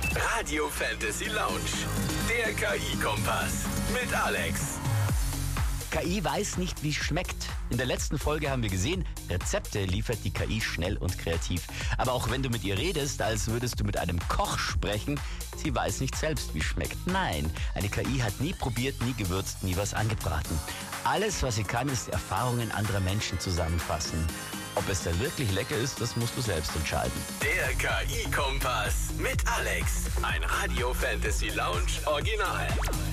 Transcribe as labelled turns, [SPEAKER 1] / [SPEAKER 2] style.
[SPEAKER 1] Radio Fantasy Lounge. Der KI-Kompass mit Alex.
[SPEAKER 2] KI weiß nicht, wie es schmeckt. In der letzten Folge haben wir gesehen, Rezepte liefert die KI schnell und kreativ. Aber auch wenn du mit ihr redest, als würdest du mit einem Koch sprechen, sie weiß nicht selbst, wie es schmeckt. Nein, eine KI hat nie probiert, nie gewürzt, nie was angebraten. Alles, was sie kann, ist Erfahrungen anderer Menschen zusammenfassen. Ob es dann wirklich lecker ist, das musst du selbst entscheiden.
[SPEAKER 1] Der KI-Kompass mit Alex. Ein Radio Fantasy Lounge Original.